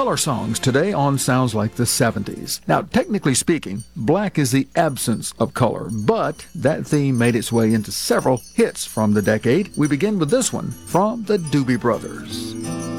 color songs today on Sounds Like the 70s. Now, technically speaking, black is the absence of color, but that theme made its way into several hits from the decade. We begin with this one from the Doobie Brothers.